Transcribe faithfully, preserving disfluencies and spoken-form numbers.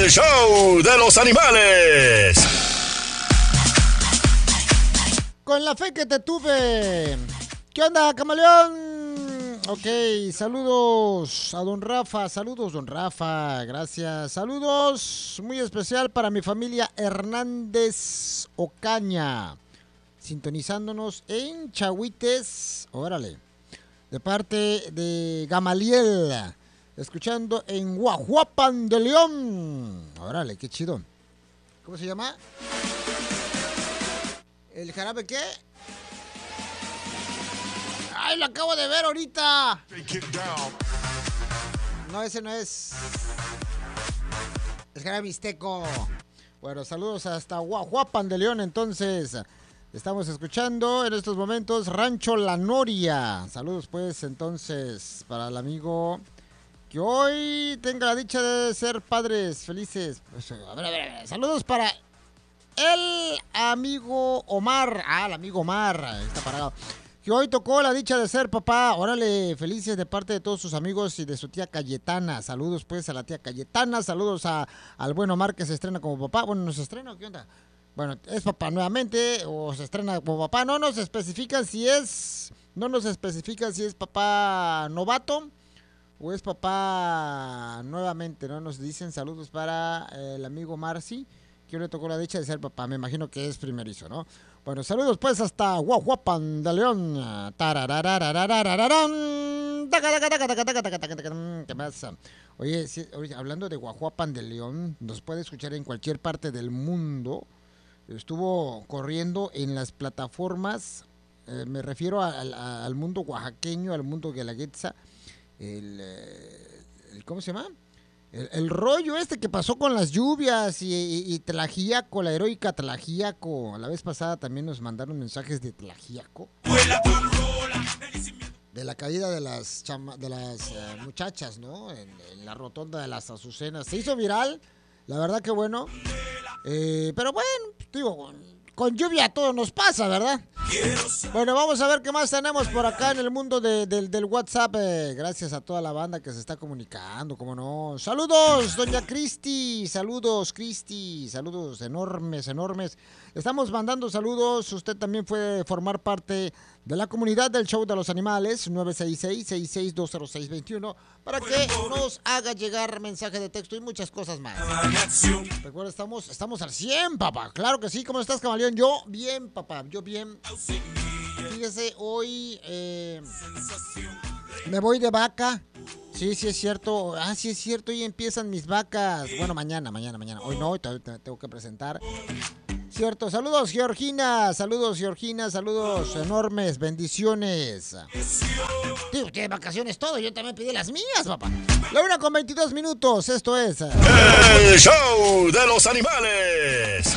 El show de los animales. Con la fe que te tuve. ¿Qué onda, camaleón? Ok, saludos a don Rafa. Saludos, don Rafa. Gracias. Saludos muy especial para mi familia Hernández Ocaña. Sintonizándonos en Chahuites. Órale. De parte de Gamaliel. Escuchando en Guajuapan de León. Órale, qué chido. ¿Cómo se llama? ¿El jarabe qué? ¡Ay, lo acabo de ver ahorita! No, ese no es. Es jarabe mixteco. Bueno, saludos hasta Guajuapan de León, entonces. Estamos escuchando en estos momentos Rancho La Noria. Saludos, pues, entonces, para el amigo que hoy tenga la dicha de ser padres felices. Pues, a ver, a ver, a ver. Saludos para el amigo Omar. Ah, el amigo Omar. Ahí está parado. Que hoy tocó la dicha de ser papá. Órale, felices de parte de todos sus amigos y de su tía Cayetana. Saludos, pues, a la tía Cayetana. Saludos a, al buen Omar que se estrena como papá. Bueno, ¿no se estrena o qué onda? Bueno, ¿es papá nuevamente o se estrena como papá? No nos especifican si es... No nos especifican si es papá novato o es papá nuevamente, ¿no? Nos dicen saludos para el amigo Marci, que hoy le tocó la dicha de ser papá. Me imagino que es primerizo, ¿no? Bueno, saludos pues hasta Guajuapan de León. ¿Qué más? Oye, sí, oye, hablando de Guajuapan de León, nos puede escuchar en cualquier parte del mundo. Estuvo corriendo en las plataformas, eh, me refiero a, a, al mundo oaxaqueño, al mundo guelaguetza, el, el, ¿cómo se llama? El, el rollo este que pasó con las lluvias y, y, y Tlajiaco, la heroica Tlajiaco. La vez pasada también nos mandaron mensajes de Tlajiaco. De la caída de las chama, de las uh, muchachas, ¿no? En, en la rotonda de las Azucenas. Se hizo viral, la verdad que bueno. Eh, pero bueno, digo, con, con lluvia todo nos pasa, ¿verdad? Bueno, vamos a ver qué más tenemos por acá en el mundo de, de, del WhatsApp. Eh, gracias a toda la banda que se está comunicando, cómo no. Saludos, doña Cristi. Saludos, Cristi. Saludos enormes, enormes. Estamos mandando saludos. Usted también puede formar parte de la comunidad del Show de los Animales, nueve seis seis, seis seis dos cero seis dos uno, para que nos haga llegar mensaje de texto y muchas cosas más. Recuerda, estamos, estamos al cien, papá. Claro que sí. ¿Cómo estás, camaleón? Yo bien, papá. Yo bien. Fíjese, hoy eh, me voy de vaca. Sí, sí es cierto. Ah, sí es cierto. Hoy empiezan mis vacas. Bueno, mañana, mañana, mañana. Hoy no, hoy todavía tengo que presentar. Cierto. Saludos, Georgina. Saludos, Georgina. Saludos enormes. Bendiciones. Tío, tiene vacaciones todo. Yo también pedí las mías, papá. La una con veintidós minutos. Esto es... El show de los animales.